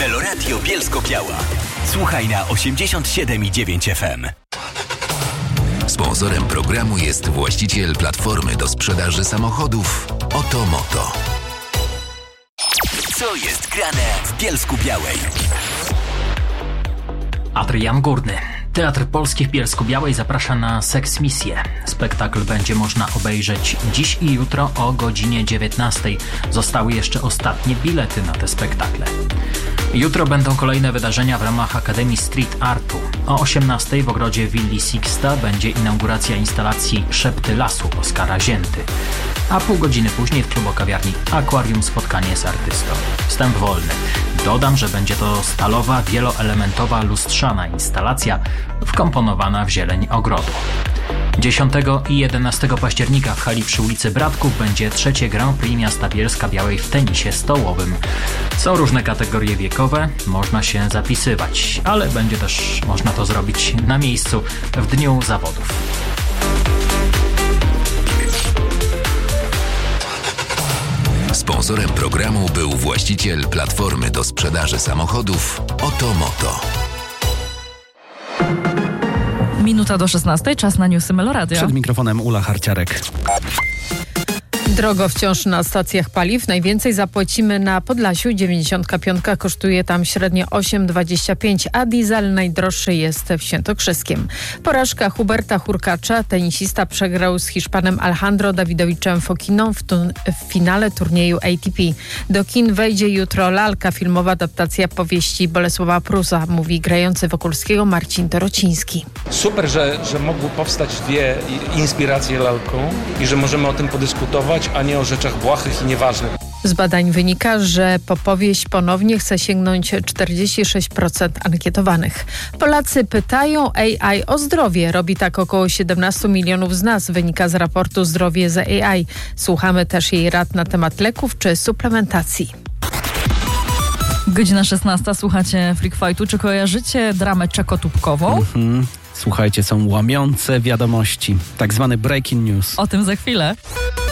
Meloradio Bielsko-Biała. Słuchaj na 87,9 FM. Sponsorem programu jest właściciel platformy do sprzedaży samochodów Otomoto. Co jest grane w Bielsku-Białej? Adrian Górny. Teatr Polski w Bielsku-Białej zaprasza na Seksmisję. Spektakl będzie można obejrzeć dziś i jutro o godzinie 19. Zostały jeszcze ostatnie bilety na te spektakle. Jutro będą kolejne wydarzenia w ramach Akademii Street Artu. O 18 w ogrodzie Willi Sixta będzie inauguracja instalacji Szepty Lasu Oskara Zięty. A pół godziny później w klubokawiarni Akwarium spotkanie z artystą. Wstęp wolny. Dodam, że będzie to stalowa, wieloelementowa, lustrzana instalacja wkomponowana w zieleń ogrodu. 10 i 11 października w hali przy ulicy Bratków będzie trzecie Grand Prix miasta Bielska-Białej w tenisie stołowym. Są różne kategorie wiekowe, można się zapisywać, ale będzie też można to zrobić na miejscu w dniu zawodów. Sponsorem programu był właściciel platformy do sprzedaży samochodów Otomoto. Minuta do 16, czas na newsy Meloradia. Przed mikrofonem Ula Harciarek. Drogo wciąż na stacjach paliw. Najwięcej zapłacimy na Podlasiu. 95 kosztuje tam średnio 8,25, a diesel najdroższy jest w Świętokrzyskiem. Porażka Huberta Hurkacza. Tenisista przegrał z Hiszpanem Alejandro Dawidowiczem Fokiną w finale turnieju ATP. Do kin wejdzie jutro lalka, filmowa adaptacja powieści Bolesława Prusa, mówi grający Wokulskiego Marcin Torociński. Super, że mogły powstać dwie inspiracje lalką i że możemy o tym podyskutować, a nie o rzeczach błahych i nieważnych. Z badań wynika, że po powieść ponownie chce sięgnąć 46% ankietowanych. Polacy pytają AI o zdrowie. Robi tak około 17 milionów z nas, wynika z raportu Zdrowie za AI. Słuchamy też jej rad na temat leków czy suplementacji. Godzina 16, słuchacie Freak Fightu. Czy kojarzycie dramę czekotubkową? Słuchajcie, są łamiące wiadomości. Tak zwany breaking news. O tym za chwilę.